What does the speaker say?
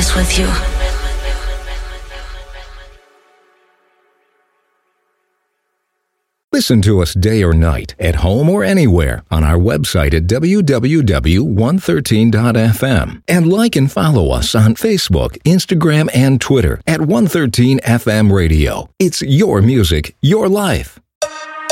is with you. Listen to us day or night, at home or anywhere, on our website at www.113.fm. And like and follow us on Facebook, Instagram, and Twitter at 113 FM Radio. It's your music, your life.